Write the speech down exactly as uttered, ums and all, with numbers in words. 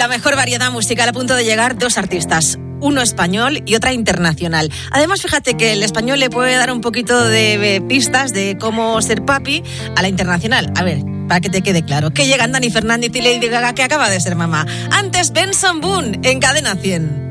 la mejor variedad musical a punto de llegar dos artistas, uno español y otra internacional. Además, fíjate que el español le puede dar un poquito de pistas de cómo ser papi a la internacional. A ver, para que te quede claro, que llegan Dani Fernández y Lady Gaga, que acaba de ser mamá. Antes, Benson Boone en Cadena cien.